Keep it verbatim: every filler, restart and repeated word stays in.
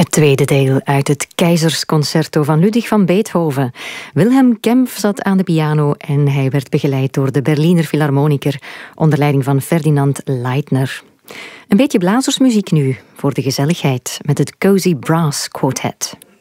Het tweede deel uit het Keizersconcerto van Ludwig van Beethoven. Wilhelm Kempff zat aan de piano en hij werd begeleid door de Berliner Philharmoniker onder leiding van Ferdinand Leitner. Een beetje blazersmuziek nu voor de gezelligheid met het Cozy Brass Quartet.